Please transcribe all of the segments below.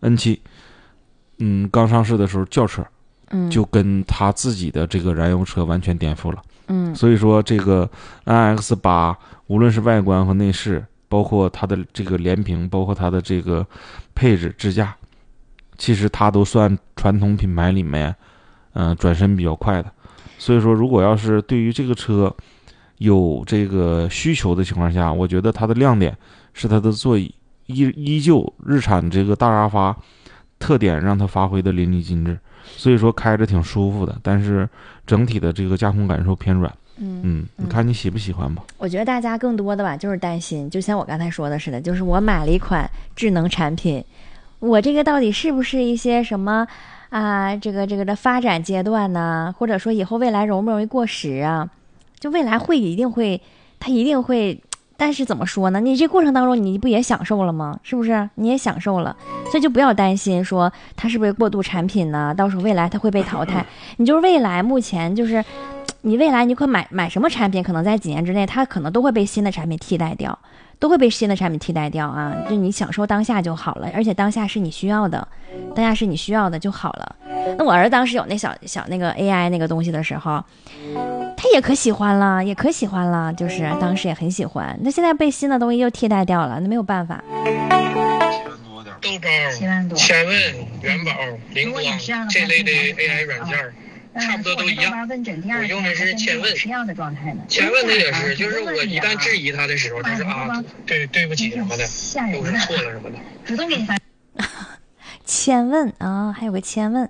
N7，刚上市的时候轿车，就跟它自己的这个燃油车完全颠覆了。所以说这个 NX8无论是外观和内饰，包括它的这个连屏，包括它的这个配置支架，其实它都算传统品牌里面转身比较快的。所以说如果要是对于这个车有这个需求的情况下，我觉得它的亮点是它的座椅，依旧日产这个大沙发特点让它发挥的淋漓尽致，所以说开着挺舒服的，但是整体的这个驾控感受偏软。你看你喜不喜欢吧？ 我觉得大家更多的吧就是担心，就像我刚才说的似的，就是我买了一款智能产品，我这个到底是不是一些什么这个的发展阶段呢？或者说以后未来容不容易过时啊？就未来它一定会，但是怎么说呢？你这过程当中你不也享受了吗？是不是？你也享受了，所以就不要担心说它是不是过渡产品呢？到时候未来它会被淘汰。你就是未来目前就是你未来你可买什么产品，可能在几年之内它可能都会被新的产品替代掉。啊！就你享受当下就好了，而且当下是你需要的就好了。那我儿子当时有那小那个 AI 那个东西的时候，他也可喜欢了，就是当时也很喜欢。那现在被新的东西又替代掉了，那没有办法。 豆包、千问、元宝、灵光这类的 AI 软件差不多都一样，我用的是千问。千问的也是，就是我一旦质疑他的时候，他说对不起什么的，都是错了什么的。主动给你发。 千问啊，还有个千问。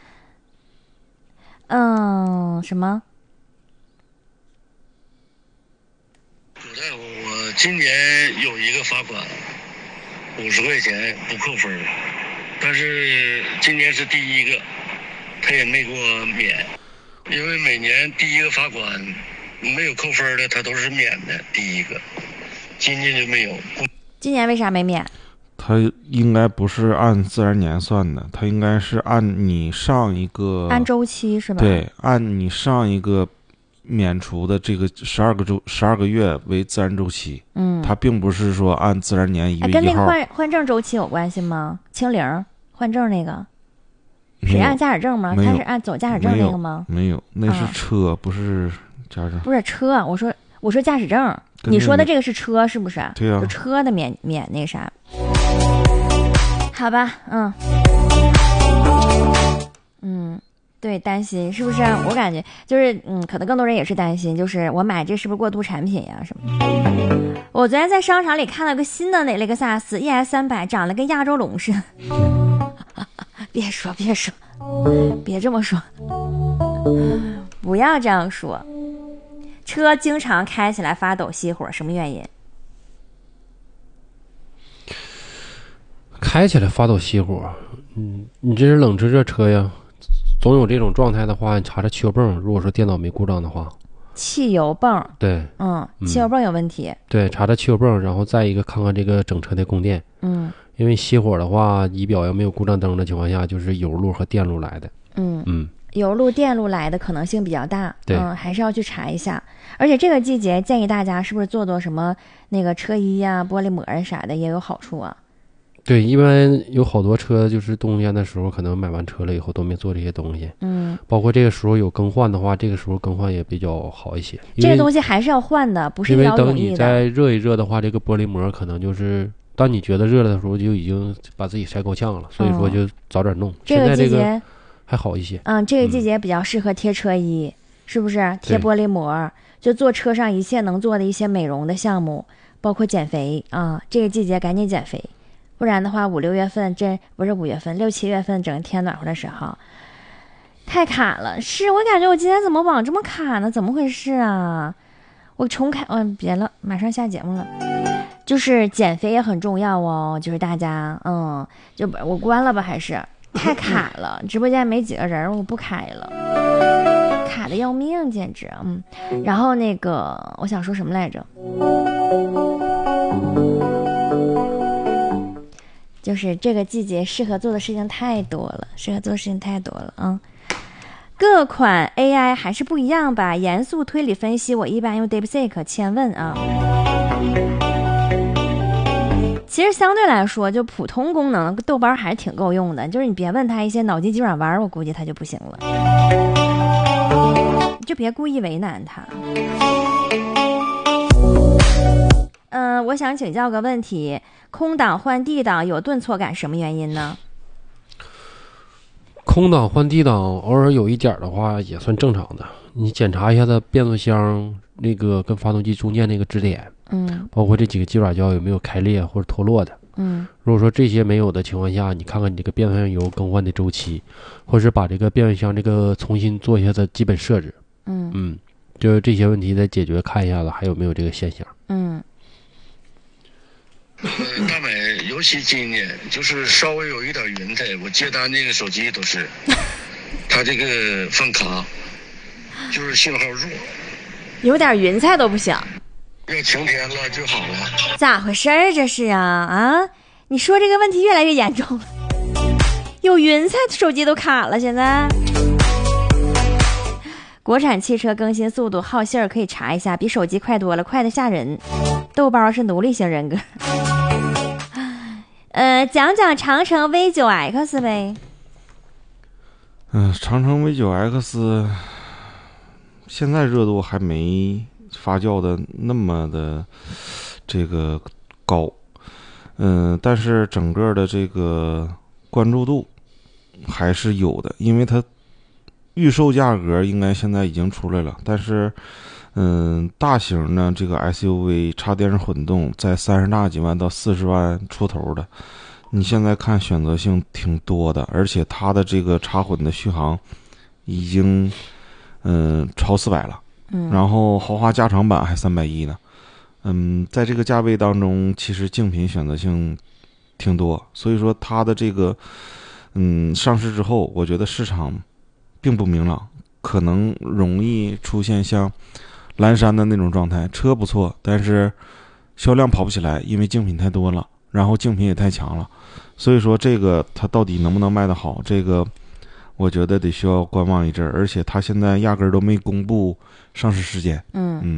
什么？ 主大夫，我今年有一个罚款，50块钱不扣分，但是今年是第一个。他也没给我免，因为每年第一个罚款没有扣分的，他都是免的。第一个，今年就没有。 今年为啥没免？ 他应该不是按自然年算的，他应该是按你上一个按周期是吧？ 对，按你上一个免除的这个12个月为自然周期。他并不是说按自然年1月1号。 跟那个换证周期有关系吗？清零换证那个。是按驾驶证吗？他是按走驾驶证那个吗？ 没有，那是车，不是驾驶证。 不是车，我说驾驶证。你说的这个是车是不是？ 对啊， 就车的免那啥。好吧，对，担心是不是？我感觉就是可能更多人也是担心，就是我买这是不是过渡产品呀什么的。我昨天在商场里看了个新的雷克萨斯 ES300，长得跟亚洲龙似的。别说，别这么说，不要这样说。车经常开起来发抖熄火，什么原因？ 开起来发抖熄火，你这是冷知热车呀，总有这种状态的话，你查查汽油泵，如果说电脑没故障的话。 汽油泵， 对， 汽油泵有问题。 对，查查汽油泵，然后再一个看看这个整车的供电。因为熄火的话，仪表要没有故障灯的情况下，就是油路和电路来的。 油路、电路来的可能性比较大。 对， 还是要去查一下。而且这个季节建议大家是不是做什么那个车衣呀、玻璃膜啊啥的也有好处啊？ 对，一般有好多车就是冬天的时候，可能买完车了以后都没做这些东西。包括这个时候有更换的话，这个时候更换也比较好一些。 这个东西还是要换的，不是一劳永逸的。 因为等你再热一热的话，这个玻璃膜可能就是当你觉得热了的时候，就已经把自己晒够呛了，所以说就早点弄。 这个季节还好一些。 这个季节比较适合贴车衣，是不是？贴玻璃膜，就做车上一切能做的一些美容的项目，包括减肥啊。这个季节赶紧减肥。不然的话，5、6月份不是5月份，6、7月份整个天暖和的时候，太卡了。是我感觉我今天怎么网这么卡呢？怎么回事啊？我重开，别了，马上下节目了。就是减肥也很重要哦，就是大家，就我关了吧，还是太卡了，直播间没几个人，我不开了，卡的要命，简直。然后那个我想说什么来着？就是这个季节适合做的事情太多了，各款 AI 还是不一样吧。严肃推理分析我一般用 DeepSeek。千问其实相对来说，就普通功能豆包还是挺够用的，就是你别问他一些脑筋急转弯，我估计他就不行了，就别故意为难他。我想请教个问题，空档换 D 档有顿挫感，什么原因呢？ 空档换 D 档偶尔有一点的话也算正常的，你检查一下它变速箱那个跟发动机中间那个支点，包括这几个鸡爪胶有没有开裂或者脱落的，如果说这些没有的情况下，你看看你这个变速箱油更换的周期，或是把这个变速箱这个重新做一下的基本设置，就是这些问题再解决，看一下子还有没有这个现象。 大美尤其今年就是稍微有一点云彩，我接单那个手机都是，它这个放卡，就是信号弱， 有点云彩都不行。 要晴天了就好了。 咋回事儿？这是啊？你说这个问题越来越严重了，有云彩手机都卡了，现在。国产汽车更新速度耗信儿可以查一下，比手机快多了，快得吓人。豆包是奴隶型人格。讲讲长城 V9X 呗。 长城 V9X 现在热度还没发酵的那么的这个高，但是整个的这个关注度还是有的，因为它预售价格应该现在已经出来了，但是大型的这个 SUV 插电式混动在30大几万到40万出头的，你现在看选择性挺多的，而且它的这个插混的续航已经超400了，然后豪华加长版还310呢，在这个价位当中，其实竞品选择性挺多，所以说它的这个上市之后，我觉得市场并不明朗，可能容易出现像蓝山的那种状态，车不错，但是销量跑不起来，因为竞品太多了，然后竞品也太强了，所以说这个它到底能不能卖得好，这个我觉得得需要观望一阵，而且它现在压根儿都没公布上市时间。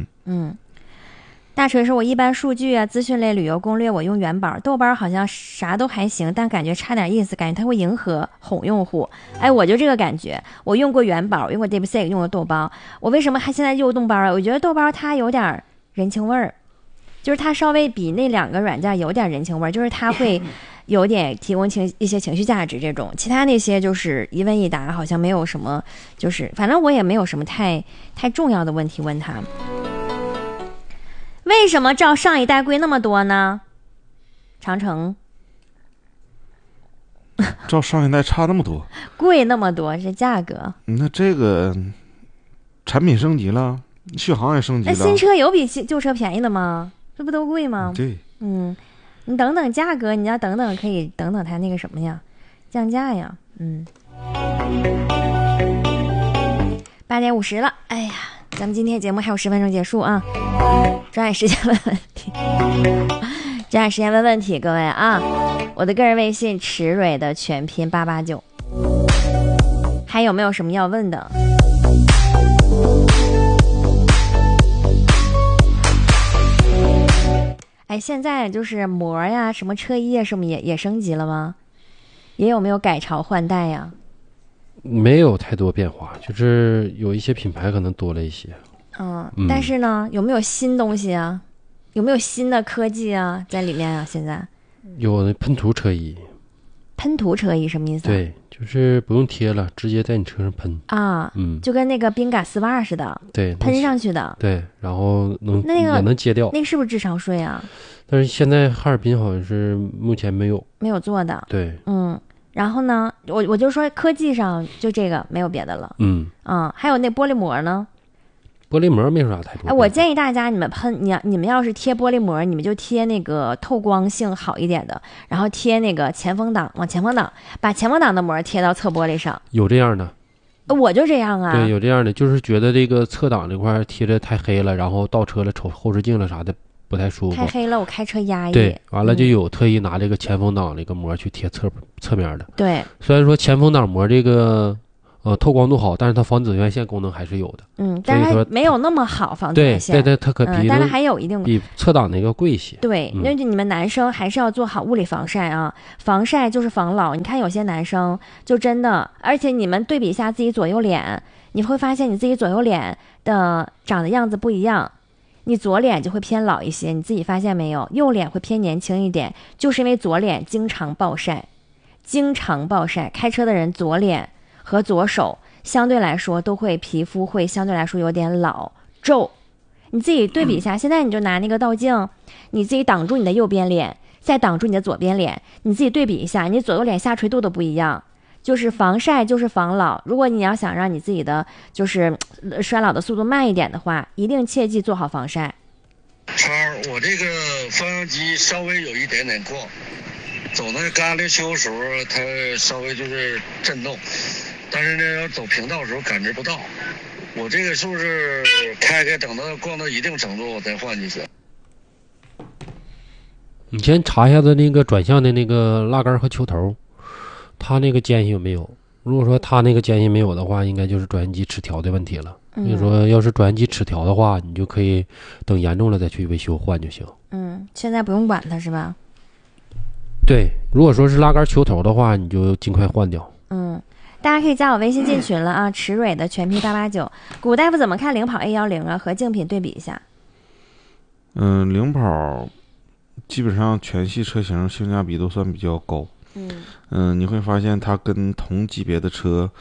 大锤说，我一般数据啊、资讯类、旅游攻略我用元宝，豆包好像啥都还行，但感觉差点意思，感觉它会迎合哄用户。哎，我就这个感觉，我用过元宝，用过 DeepSeek， 用过豆包，我为什么还现在用豆包啊？我觉得豆包它有点人情味儿，就是它稍微比那两个软件有点人情味儿，就是它会有点提供一些情绪价值这种，其他那些就是一问一答，好像没有什么，就是反正我也没有什么太重要的问题问他。为什么照上一代贵那么多呢？长城照上一代差那么多， 贵那么多，这价格。 那这个产品升级了，续航也升级了。 那新车有比旧车便宜的吗？这不都贵吗？ 对， 你等等价格，你要等等，可以等等它那个什么呀，降价呀。8点50了，哎呀，咱们今天节目还有10分钟结束啊，抓紧时间问问题，抓紧时间问问题，各位啊！我的个人微信池蕊的全拼889，还有没有什么要问的？哎，现在就是膜呀，什么车衣啊，什么也升级了吗？也有没有改朝换代呀？ 没有太多变化，就是有一些品牌可能多了一些。 但是呢，有没有新东西啊？有没有新的科技啊在里面啊？现在有那喷涂车衣。 喷涂车衣什么意思啊？ 对，就是不用贴了，直接在你车上喷啊。就跟那个冰感丝袜似的。对，喷上去的。 对，然后那个也能揭掉。 那个是不是智商税啊？ 但是现在哈尔滨好像是目前没有做的。 对， 然后呢，我就说科技上就这个没有别的了。还有那玻璃膜呢？ 玻璃膜没啥太多。 哎，我建议大家，你们要是贴玻璃膜，你们就贴那个透光性好一点的，然后贴那个前风挡，把前风挡的膜贴到侧玻璃上。 有这样的？ 我就这样啊。 对，有这样的，就是觉得这个侧挡这块贴着太黑了，然后倒车了瞅后视镜了啥的不太舒服。 太黑了，我开车压抑。 对，完了就有特意拿这个前风挡这个膜去贴侧面的。 对， 虽然说前风挡膜这个透光度好，但是它防紫外线功能还是有的。 但是还没有那么好防紫外线。 对，它可比但是还有一定比侧挡那个贵一些。 对，那你们男生还是要做好物理防晒啊，防晒就是防老。你看有些男生就真的，而且你们对比一下自己左右脸，你会发现你自己左右脸的长的样子不一样。你左脸就会偏老一些，你自己发现没有？右脸会偏年轻一点，就是因为左脸经常暴晒。开车的人左脸和左手相对来说都会皮肤会相对来说有点老皱。你自己对比一下，现在你就拿那个倒镜，你自己挡住你的右边脸，再挡住你的左边脸，你自己对比一下，你左右脸下垂度都不一样。就是防晒就是防老，如果你要想让你自己的就是衰老的速度慢一点的话，一定切记做好防晒。 超，我这个方向机稍微有一点点晃，走那嘎喱丘的时候它稍微就是震动，但是呢要走平道的时候感知不到。我这个是不是开等到逛到一定程度我再换就行？ 你先查一下子那个转向的那个拉杆和球头，它那个间隙有没有？如果说它那个间隙没有的话，应该就是转向机齿条的问题了。你说要是转向机齿条的话，你就可以等严重了再去维修换就行。 现在不用管它是吧？ 对，如果说是拉杆球头的话，你就尽快换掉。 大家可以加我微信进群了啊，池蕊的全拼889。古大夫怎么看领跑 A10啊？和竞品对比一下。 领跑基本上全系车型性价比都算比较高。你会发现它跟同级别的车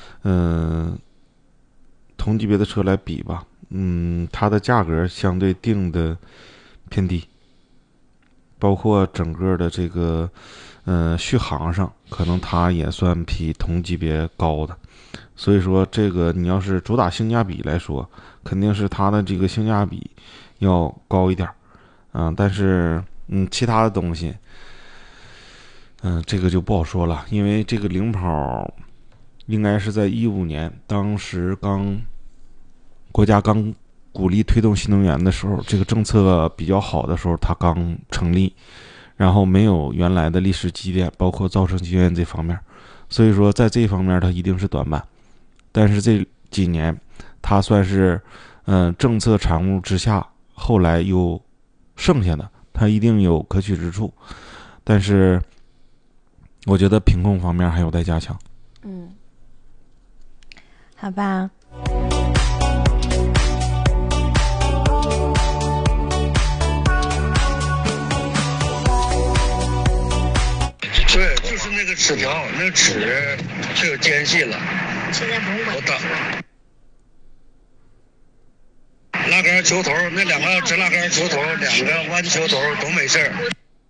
来比吧，它的价格相对定的偏低，包括整个的这个续航上，可能它也算比同级别高的。所以说这个你要是主打性价比来说，肯定是它的这个性价比要高一点。但是其他的东西这个就不好说了，因为这个领跑应该是在2015年，当时国家刚鼓励推动新能源的时候，这个政策比较好的时候，它刚成立，然后没有原来的历史积淀，包括造车经验这方面，所以说在这方面它一定是短板。但是这几年它算是政策产物之下后来又剩下的，它一定有可取之处，但是我觉得品控方面还有待加强。 好吧。 对，就是那个齿条，那个齿就有间隙了。 现在不用管。 我打拉杆球头，那两个直拉杆球头，两个弯球头都没事儿。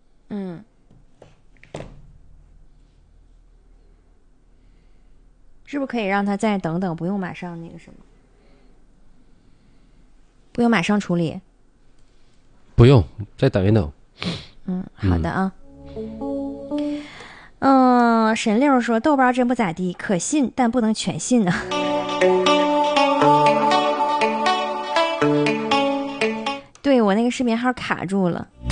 是不是可以让他再等等，不用马上那个什么？不用马上处理？ 不用，再等一等。 好的啊。神六说豆包真不咋地，可信但不能全信啊。对，我那个视频号卡住了。